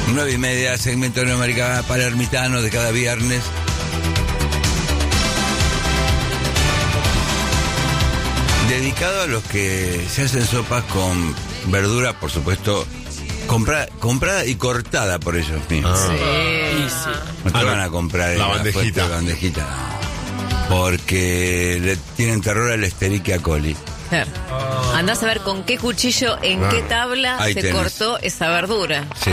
9:30, segmento Neoamérica Palermitano de cada viernes. Dedicado a los que se hacen sopas con verdura, por supuesto, comprada y cortada por ellos mismos. Sí. No te van a comprar la bandejita. La bandejita, no. Porque le tienen terror al Escherichia coli. Claro. Andás a ver con qué cuchillo, en qué tabla Ahí se tenés. cortó esa verdura. Sí.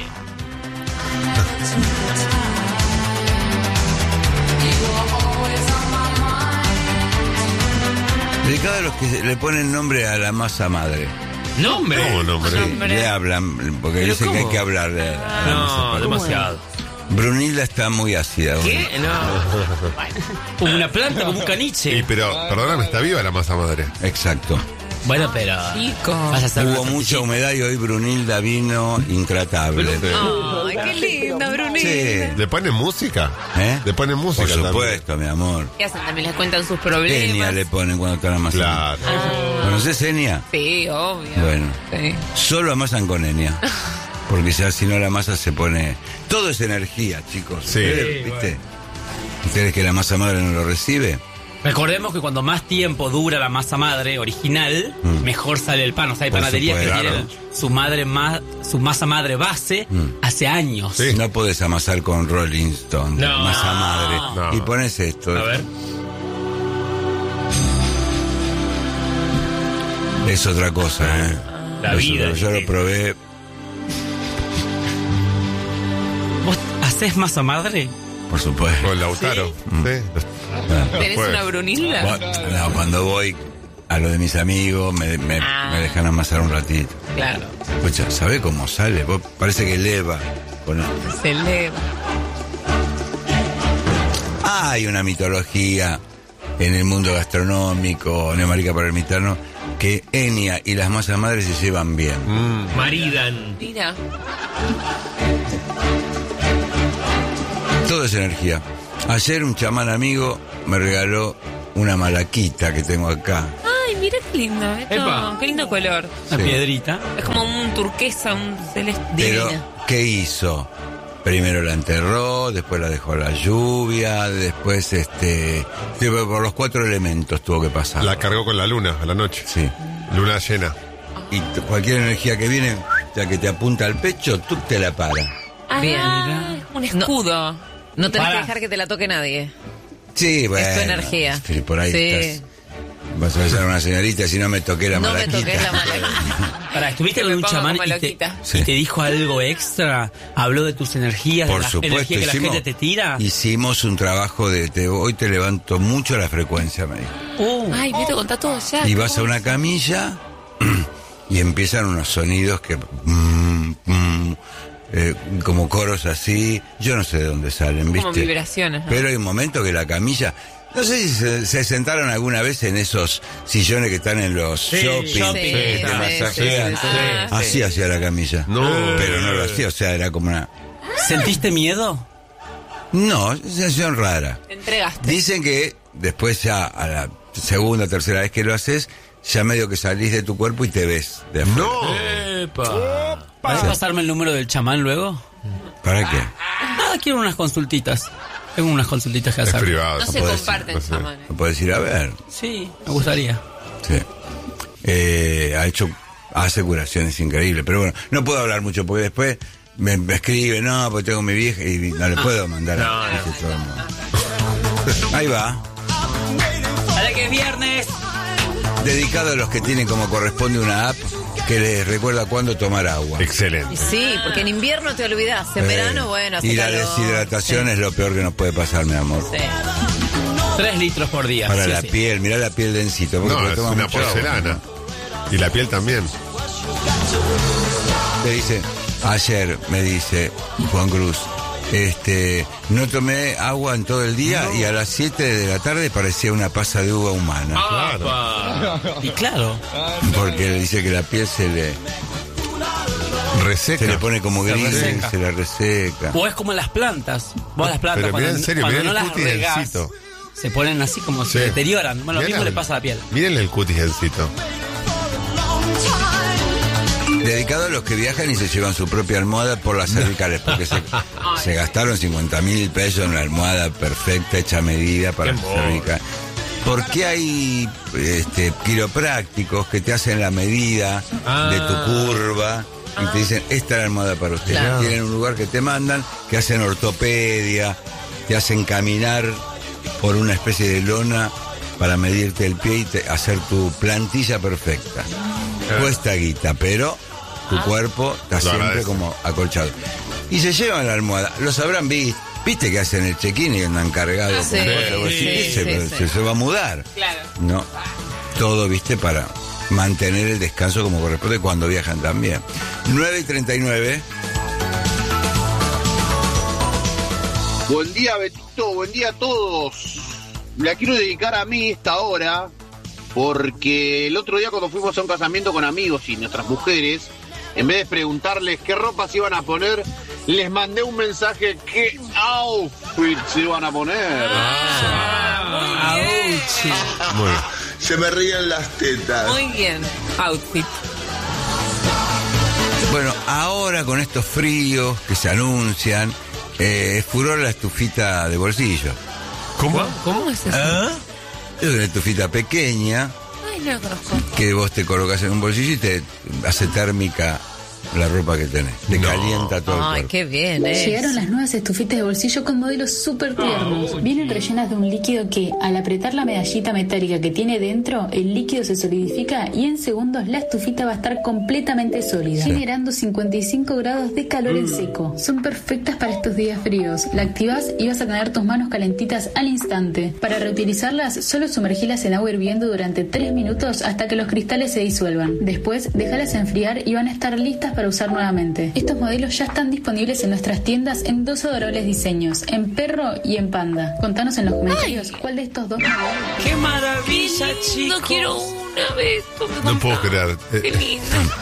Dedicado a los que le ponen nombre a la masa madre. ¿Nombre? ¿Cómo nombre? Sí, le hablan, porque ¿Pero dicen que hay cómo? que hablarle a la masa No, madre. demasiado. Brunilda está muy ácida. ¿Qué? No. Como una planta, como un caniche. Pero, perdóname, está viva la masa madre. Exacto. Bueno, pero... Chico. Vas a hacer Hubo una mucha tortillita. humedad y hoy Brunilda vino intratable. Ay, qué linda, Brunilda. Sí. ¿Le ponen música? ¿Eh? ¿Le ponen música Por supuesto, mi amor. ¿Qué hacen? También les cuentan sus Enia problemas. le ponen cuando está la masa. Claro. ¿Conoces Enia? Sí, obvio. Bueno. Sí. Solo amasan con Enia. Porque ya si no la masa se pone... Todo es energía, chicos. Sí. ¿Viste? ¿Ustedes que la masa madre no lo recibe? Recordemos que cuando más tiempo dura la masa madre original, mejor sale el pan. O sea, hay Por panaderías que supuesto. tienen su masa madre base hace años. Sí. No podés amasar con Rolling Stone, No. masa madre. No. Y pones esto. A ver. Es otra cosa, ¿eh? La Eso, vida, yo lo sí. probé. ¿Vos hacés masa madre? Por supuesto. Con Lautaro. Sí. ¿Tenés Pues. una Brunilda? No, cuando voy a lo de mis amigos me dejan amasar un ratito. Claro. Escucha, ¿sabe cómo sale? Vos parece que eleva. Bueno, Se eleva. hay una mitología en el mundo gastronómico, Neoamérica Palermitano, que Enia y las masas madres se llevan bien. Maridan. Mira. Todo es energía. Ayer un chamán amigo me regaló una malaquita que tengo acá. Ay, mira qué lindo esto. Epa. Qué lindo color. Una Sí. piedrita. Es como un turquesa, un celeste Pero, divina. ¿qué hizo? Primero la enterró, después la dejó a la lluvia, después por los 4 elementos tuvo que pasar. La cargó con la luna a la noche. Sí. Luna llena. Y cualquier energía que viene, ya que te apunta al pecho, tú te la para. Bien. Mira. Un escudo. No tenés Pará. que dejar que te la toque nadie. Sí, bueno. Es tu energía. Sí, por ahí Sí. estás. Vas a besar a una señorita si no me toqué la No me malaquita. toques la malaquita. Pará, ¿estuviste Que con me un pongo chamán como y loquita. Sí. te dijo algo extra? ¿Habló de tus energías? Por de la supuesto, energía que la gente te tira? hicimos un trabajo hoy te levanto mucho la frecuencia, me dijo. Ay, Vito, contá todo ya. Y vas a una camilla y empiezan unos sonidos que como coros así, yo no sé de dónde salen, ¿viste? Como vibraciones, ¿no? Pero hay un momento que la camilla, no sé si se sentaron alguna vez en esos sillones que están en los shopping, que te masajean. Así hacía la camilla. No. Pero no lo hacía, o sea, era como una... ¿Sentiste miedo? No, es una sensación rara. Te entregaste. Dicen que después ya a la segunda o tercera vez que lo haces, ya medio que salís de tu cuerpo y te ves de afuera. ¡No! ¡Epa! ¿Vas a pasarme el número del chamán luego? ¿Para qué? Nada, quiero unas consultitas. Tengo unas consultitas que Es hacer. privado. No se podés- comparten, no sé. chamanes. ¿Lo puedes ir a ver? Sí, me gustaría. Sí. Hace curaciones increíbles, pero bueno, no puedo hablar mucho porque después me escribe, no, porque tengo mi vieja y no le puedo mandar a dice todo el mundo. Ahí va. ¡Dale que es viernes! Dedicado a los que tienen como corresponde una app que les recuerda cuándo tomar agua. Excelente. Sí, porque en invierno te olvidás. En verano, bueno, hace Y la calor. deshidratación Sí. es lo peor que nos puede pasar, mi amor. Sí. 3 litros por día. Para sí, la sí. piel, mirá la piel densito. porque No, es toma una mucho agua. porcelana. Y la piel también. Te dice, ayer me dice Juan Cruz, no tomé agua en todo el día y a las 7 de la tarde parecía una pasa de uva humana. ¡Apa! Y claro, Porque dice que la piel se le Reseca. pone como Se gris, reseca. se la reseca. o es como las plantas. Vos las plantas Pero cuando, mirá, en serio, cuando mirá no el las cutis regás, densito. se ponen así como se Sí. deterioran. Bueno, lo Mirá mismo le pasa a la piel. Mírenle el cutis densito. Dedicado a los que viajan y se llevan su propia almohada por las cervicales, porque se gastaron 50.000 pesos en la almohada perfecta, hecha a medida para las cervicales. ¿Por qué hay quiroprácticos que te hacen la medida de tu curva y te dicen, esta es la almohada para usted? Claro. Tienen un lugar que te mandan, que hacen ortopedia, te hacen caminar por una especie de lona para medirte el pie y hacer tu plantilla perfecta. Cuesta guita, pero tu cuerpo está siempre como acolchado. Y se llevan la almohada. Los habrán visto. Viste que hacen el check-in y andan cargados con cosas. Se va a mudar. Claro. No. Todo, viste, para mantener el descanso como corresponde cuando viajan también. 9:39. Buen día, Betito, buen día a todos. La quiero dedicar a mí esta hora, porque el otro día cuando fuimos a un casamiento con amigos y nuestras mujeres, en vez de preguntarles qué ropa se iban a poner, les mandé un mensaje qué outfit se iban a poner. Muy bien. Se me ríen las tetas. Muy bien. Outfit. Bueno, ahora con estos fríos que se anuncian, furor la estufita de bolsillo. ¿Cómo es eso? Es una estufita pequeña Ay, no lo conozco. que vos te colocas en un bolsillo y te hace térmica la ropa que tenés. Te calienta todo el Ay, cuerpo. qué bien, Llegaron las nuevas estufitas de bolsillo con modelos súper tiernos. Vienen rellenas de un líquido que, al apretar la medallita metálica que tiene dentro, el líquido se solidifica y en segundos la estufita va a estar completamente sólida, generando 55 grados de calor en seco. Son perfectas para estos días fríos. La activás y vas a tener tus manos calentitas al instante. Para reutilizarlas, solo sumergilas en agua hirviendo durante 3 minutos hasta que los cristales se disuelvan. Después, déjalas enfriar y van a estar listas para usar nuevamente. Estos modelos ya están disponibles en nuestras tiendas en 2 adorables diseños, en perro y en panda. Contanos en los comentarios cuál de estos dos modelos. ¡Qué maravilla, chicos! No quiero una vez. No puedo creer. Qué lindo.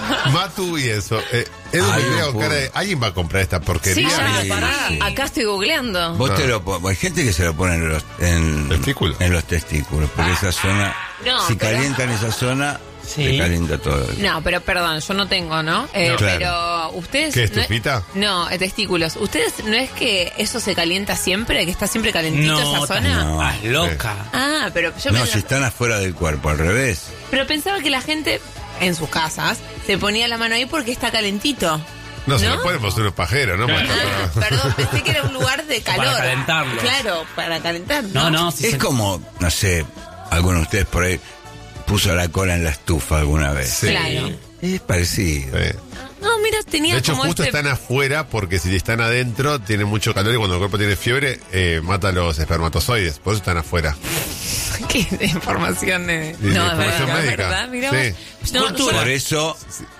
Matu y eso. Edu, Ay, me voy a no buscar puedo. ¿alguien va a comprar esta Sí, porquería? ya, Sí, pará. sí. Acá estoy googleando. Vos hay gente que se lo pone ¿Testículos? en los testículos, porque esa zona, No, si pero- calientan esa zona, Sí. te calienta todo. No, pero perdón, yo no tengo, ¿no? Claro. Pero ustedes... ¿Qué, no es- estufita? No, testículos. ¿Ustedes no es que eso se calienta siempre? ¿Que está siempre calentito esa No, zona? no. estás loca. Ah, pero yo No, pensaba, si están afuera del cuerpo, al revés. pero pensaba que la gente en sus casas se ponía la mano ahí porque está calentito. No, se ¿No? lo ponemos unos pajeros, ¿no? Ah, perdón, pensé que era un lugar de calor. Para calentarlo. Claro, para calentar. No, si Es se- como, no sé, alguno de ustedes por ahí puso la cola en la estufa alguna vez. Sí. Claro. Es parecido. No, mira, tenía De hecho, como justo este... están afuera porque si están adentro tienen mucho calor y cuando el cuerpo tiene fiebre mata los espermatozoides. Por eso están afuera. ¿Qué información? No, es información verdad, es médica. verdad, mira Sí. vos. No, Cultura. Por eso,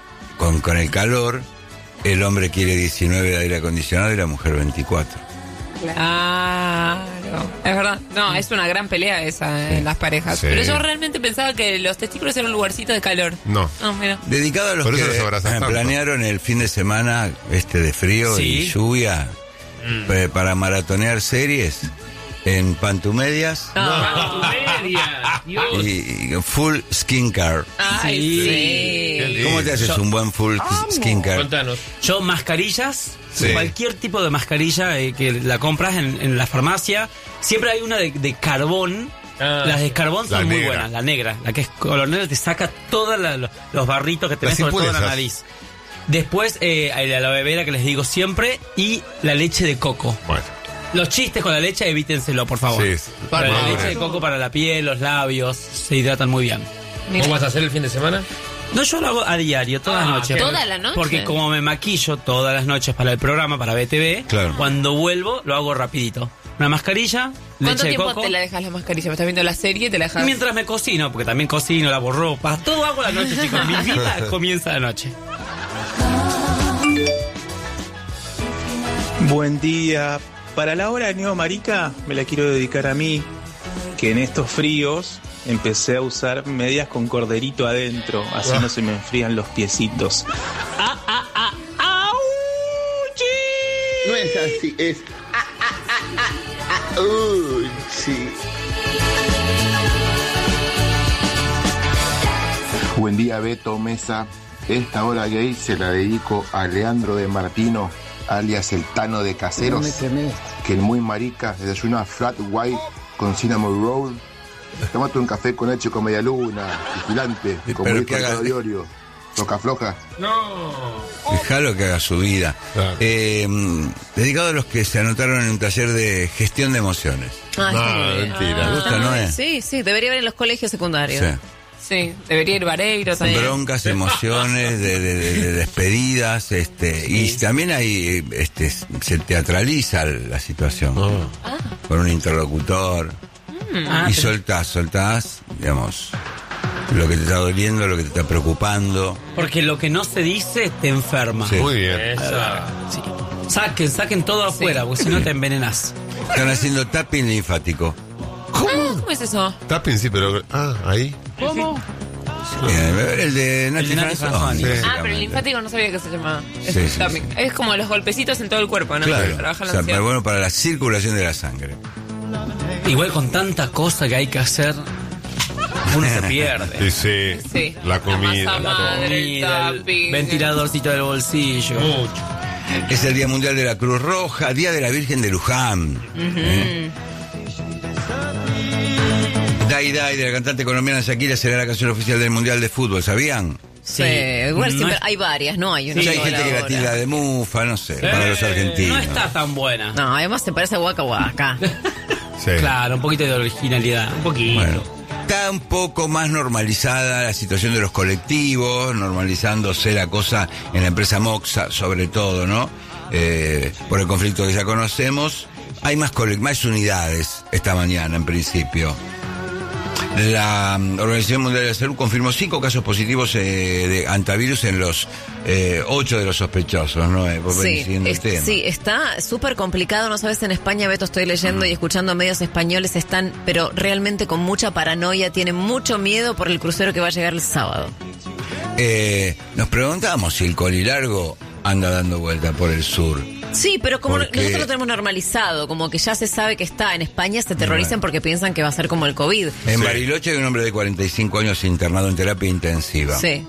con el calor, el hombre quiere 19 de aire acondicionado y la mujer 24. Claro, es verdad. No, es una gran pelea esa en las parejas. Sí. Pero yo realmente pensaba que los testículos eran un lugarcito de calor. No. No, mira. Dedicado a los Por que eso los abrazas tanto. planearon el fin de semana de frío Sí. y lluvia para maratonear series en Pantumedias y full skincare. Ay, Sí. sí. ¿Cómo te haces un buen full skincare? Contanos. Yo, mascarillas, Sí. cualquier tipo de mascarilla que la compras en la farmacia, siempre hay una de carbón. Ah, Las de carbón La son muy negra. buenas, la negra, la que es color negro, te saca todos los barritos que tenés Las sobre toda la impurezas. nariz. Después, hay la aloe vera que les digo siempre y la leche de coco. Bueno. Los chistes con la leche, evítenselo, por favor. Sí. Para la Madurez. leche de coco para la piel, los labios, se hidratan muy bien. Mira. ¿Cómo vas a hacer el fin de semana? No, yo lo hago a diario, todas las noches. ¿Toda la noche? Porque como me maquillo todas las noches para el programa, para BTV, Claro. cuando vuelvo lo hago rapidito. Una mascarilla, ¿Cuánto leche de tiempo coco. te la dejas la mascarilla? ¿Me estás viendo la serie y te la dejas? Mientras me cocino, porque también cocino, lavo ropa, todo hago la noche, chicos. Mi vida comienza la noche. Buen día. Para la hora de Neo Marica me la quiero dedicar a mí, que en estos fríos empecé a usar medias con corderito adentro, así no se me enfrían los piecitos. No es así, es. Uy, sí. Buen día, Beto, Mesa. Esta hora gay se la dedico a Leandro de Martino, alias el Tano de Caseros, que el muy marica desayuna flat white con cinnamon roll. Tómate un café con leche con media luna, vigilante, como dijo el Diorio. Toca floja. Dejalo que haga su vida. Claro. Dedicado a los que se anotaron en un taller de gestión de emociones. Mentira. ¿Te gusta, no es? Sí, debería haber en los colegios secundarios. Sí. Sí, debería ir Vareiro también. Broncas, emociones, de despedidas, y también hay, se teatraliza la situación con un interlocutor y soltás, digamos, lo que te está doliendo, lo que te está preocupando. Porque lo que no se dice te enferma. Sí. Muy bien. Sí. Saquen todo afuera, porque si no te envenenás. Están haciendo tapping linfático. ¿Cómo es eso? Tapping, sí, pero... ahí. ¿Cómo? El de Nati Franzoni. Sí. Pero el linfático no sabía que se llamaba. Sí. Es como los golpecitos en todo el cuerpo, ¿no? Claro, Trabaja la o sea, ansiedad. bueno, para la circulación de la sangre. Igual con tanta cosa que hay que hacer, uno se pierde. Sí. La comida. masa madre, el el tapping. ventiladorcito del bolsillo. Es el Día Mundial de la Cruz Roja, Día de la Virgen de Luján. Dai Dai, de la cantante colombiana Shakira, será la canción oficial del Mundial de Fútbol, ¿sabían? Sí, igual No siempre es- hay varias, no hay una Hay sola gente que la ahora. tilda de mufa, no sé, para los argentinos. No está tan buena. No, además se parece a Waka Waka. Sí. Claro, un poquito de originalidad. Un poquito. Bueno, está un poco más normalizada la situación de los colectivos, normalizándose la cosa en la empresa Moxa, sobre todo, ¿no? Por el conflicto que ya conocemos. Hay más unidades esta mañana, en principio. La Organización Mundial de la Salud confirmó 5 casos positivos de antivirus en los 8 de los sospechosos, ¿no? Vos venís siguiendo el tema. Sí, está súper complicado, no sabes, en España, Beto, estoy leyendo y escuchando medios españoles, están, pero realmente con mucha paranoia, tienen mucho miedo por el crucero que va a llegar el sábado. Nos preguntamos si el colilargo anda dando vuelta por el sur. Sí, pero como Porque- nosotros lo tenemos normalizado, como que ya se sabe que está en España, se aterrorizan porque piensan que va a ser como el COVID. En Sí. Bariloche hay un hombre de 45 años internado en terapia intensiva. Sí.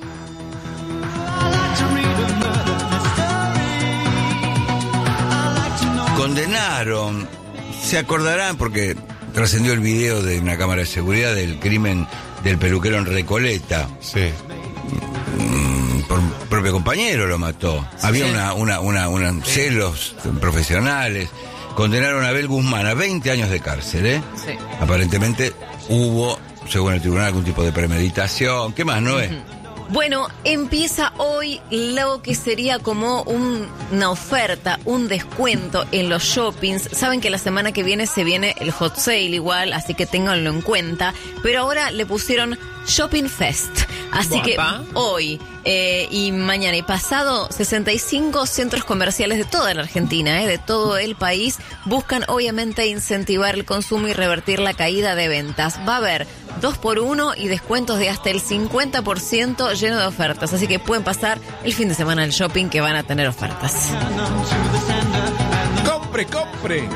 Condenaron, se acordarán porque trascendió el video de una cámara de seguridad del crimen del peluquero en Recoleta. Sí. Por un propio compañero lo mató. Había una celos profesionales. Condenaron a Abel Guzmán a 20 años de cárcel, ¿eh? Sí. Aparentemente hubo, según el tribunal, algún tipo de premeditación. ¿Qué más, no es? Bueno, empieza hoy lo que sería como una oferta, un descuento en los shoppings. Saben que la semana que viene se viene el hot sale igual, así que ténganlo en cuenta. Pero ahora le pusieron Shopping Fest. Así Guapa. que hoy y mañana y pasado, 65 centros comerciales de toda la Argentina, de todo el país, buscan obviamente incentivar el consumo y revertir la caída de ventas. Va a haber 2x1 y descuentos de hasta el 50% lleno de ofertas. Así que pueden pasar el fin de semana al shopping que van a tener ofertas. ¡Compre, compre!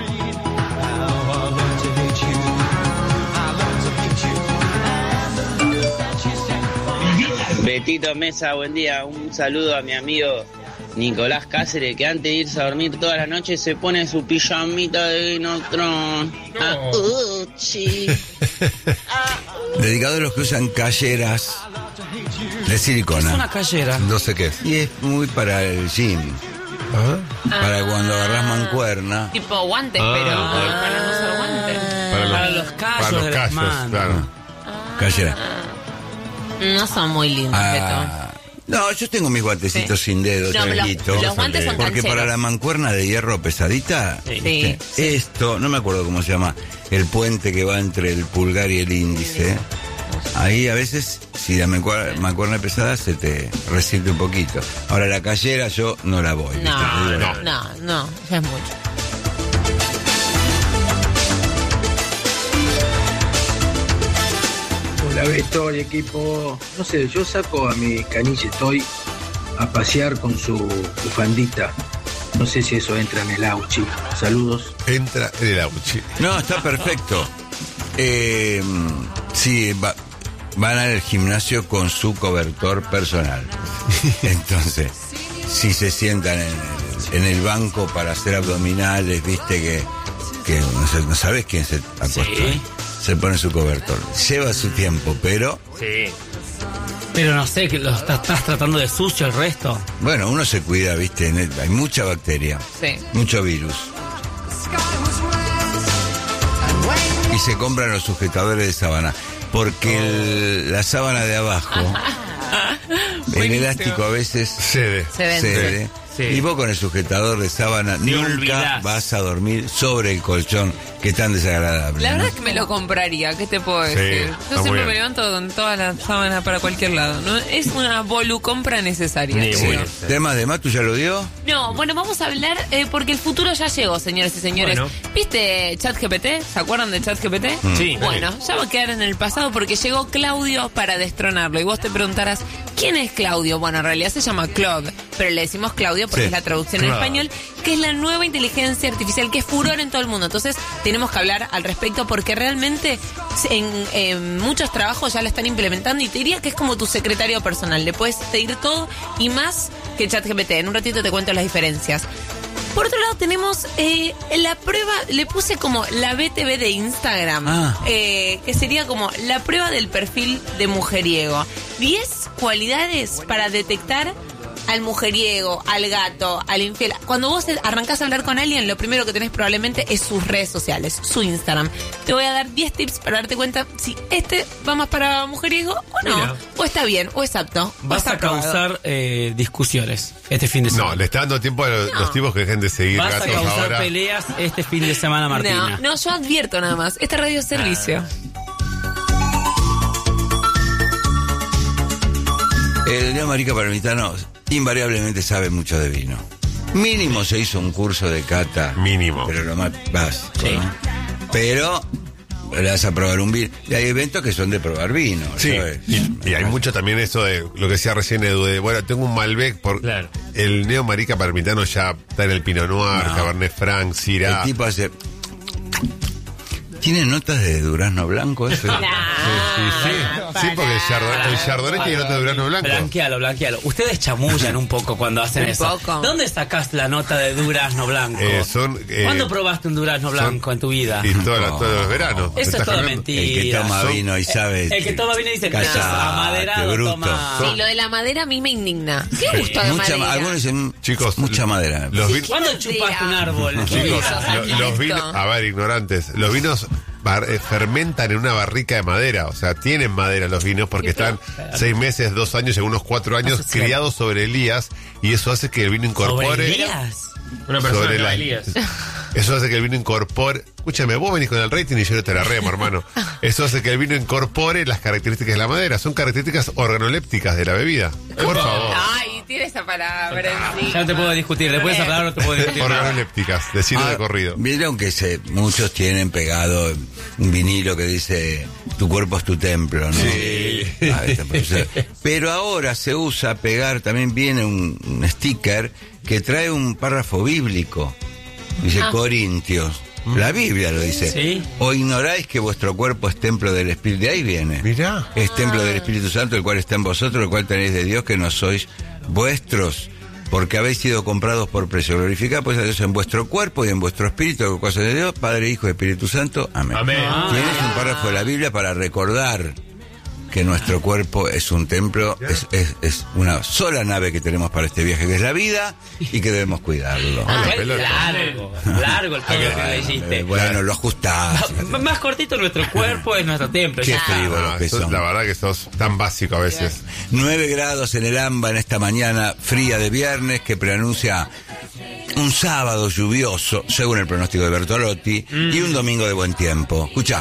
Betito Mesa, buen día. Un saludo a mi amigo Nicolás Cáceres, que antes de irse a dormir toda la noche se pone su pijamita de Vinotron. Dedicado a los que usan calleras de Es silicona. una callera. No sé qué es. Y es muy para el gym. Para cuando agarrás mancuerna. Tipo guantes, pero para no usar guantes. Para los callos Para los de las callos, manos. claro. Callera. No son muy lindos, Ah, no, yo tengo mis guantecitos sin dedos, No, changuitos. los guantes son Porque cancheros. para la mancuerna de hierro pesadita, Sí. esto, no me acuerdo cómo se llama, el puente que va entre el pulgar y el índice. Ahí a veces, si la mancuerna es pesada, se te resiente un poquito. Ahora la callera yo no la voy. ¿viste? No, ya es mucho. Hola Beto y equipo. No sé, yo saco a mi caniche Toy a pasear con su bufandita. No sé si eso entra en el auchi. Saludos. Entra en el auchi. No, está perfecto. Sí, van al gimnasio con su cobertor personal. Entonces, si se sientan en el banco para hacer abdominales, viste que no sabes quién se acostó. Sí. Se pone su cobertor. Lleva su tiempo, pero... Sí. Pero no sé, que lo estás tratando de sucio el resto. Bueno, uno se cuida, viste, hay mucha bacteria, mucho virus. Y se compran los sujetadores de sábana, porque la sábana de abajo, el elástico a veces cede. Sí. Y vos con el sujetador de sábana nunca vas a dormir sobre el colchón, que es tan desagradable. La verdad es que me lo compraría, ¿qué te puedo decir? Yo siempre me levanto con toda la sábana para cualquier lado, ¿no? Es una compra necesaria. ¿Temas de Matu ya lo dio? No, bueno, vamos a hablar, porque el futuro ya llegó, señores y señores. Bueno. ¿Viste ChatGPT? ¿Se acuerdan de ChatGPT? Sí. Bueno, ya va a quedar en el pasado porque llegó Claudio para destronarlo. Y vos te preguntarás, ¿quién es Claudio? Bueno, en realidad se llama Claude, pero le decimos Claudio porque es la traducción en español, que es la nueva inteligencia artificial que es furor en todo el mundo. Entonces, tenemos que hablar al respecto porque realmente en muchos trabajos ya la están implementando y te diría que es como tu secretario personal. Le puedes pedir todo y más que ChatGPT. En un ratito te cuento las diferencias. Por otro lado tenemos la prueba, le puse como la BTV de Instagram, que sería como la prueba del perfil de mujeriego. 10 cualidades para detectar al mujeriego, al gato, al infiel. Cuando vos arrancás a hablar con alguien, lo primero que tenés probablemente es sus redes sociales, su Instagram. Te voy a dar 10 tips para darte cuenta si va más para mujeriego o no. Mira. O está bien, o es apto. Vas a causar discusiones este fin de semana. No, le está dando tiempo a los tipos que dejen de seguir gatos ahora. Vas a causar peleas este fin de semana, Martina. No, yo advierto nada más. Esta radio es servicio. El Leo Marica Parmitano invariablemente sabe mucho de vino. Mínimo se hizo un curso de cata. Mínimo. Pero lo más básico, ¿no? Pero le vas a probar un vino. Y hay eventos que son de probar vino. Sí, y hay mucho también eso de lo que decía recién Edu, de, bueno, tengo un Malbec, el Neo Marica Parmitano ya está en el Pinot Noir, Cabernet Franc, Syrah. El tipo hace... ¿Tiene notas de durazno blanco eso? Sí, porque el Chardonnay tiene notas de durazno blanco. Blanquealo. Ustedes chamullan un poco cuando hacen eso. ¿Dónde sacaste la nota de durazno blanco? ¿Cuándo probaste un durazno blanco en tu vida? Y todos los veranos. Eso es todo mentira. El que toma vino y sabe. El que toma vino y dice, amaderado, toma. Sí, lo de la madera a mí me indigna. ¿Qué gusto de madera? Algunos dicen, chicos, mucha madera. ¿Cuándo chupaste un árbol? Chicos, los vinos, a ver, ignorantes, los vinos fermentan en una barrica de madera, o sea, tienen madera los vinos porque están 6 meses, 2 años y algunos 4 años criados sobre Elías, y eso hace que el vino incorpore... ¿Sobre Elías? Una persona que Elías. Eso hace que el vino incorpore... Escúchame, vos venís con el rating y yo no te la remo, hermano. Eso hace que el vino incorpore las características de la madera. Son características organolépticas de la bebida. Por favor. Ay, tiene esa palabra en sí. Ya no te puedo discutir. Después de esa palabra no te puedo discutir. Organolépticas, decirlo de corrido. Vieron que muchos tienen pegado un vinilo que dice tu cuerpo es tu templo, ¿no? Sí. Pero ahora se usa pegar, también viene un sticker que trae un párrafo bíblico. Dice Corintios. La Biblia lo dice. ¿Sí? O ignoráis que vuestro cuerpo es templo del Espíritu. De ahí viene. Mirá. Es templo del Espíritu Santo, el cual está en vosotros, el cual tenéis de Dios, que no sois vuestros, porque habéis sido comprados por precio. Glorificad pues a Dios en vuestro cuerpo y en vuestro espíritu, cosas de Dios, Padre, Hijo y Espíritu Santo. Amén. Tienes un párrafo de la Biblia para recordar que nuestro cuerpo es un templo, es una sola nave que tenemos para este viaje, que es la vida, y que debemos cuidarlo. Largo el pelo que le hiciste. Bueno, lo ajustás. Más cortito, nuestro cuerpo es nuestro templo. Qué frívolos que son. La verdad que sos tan básico a veces. 9 grados en el AMBA en esta mañana fría de viernes, que preanuncia un sábado lluvioso, según el pronóstico de Bertolotti, y un domingo de buen tiempo. Escuchá.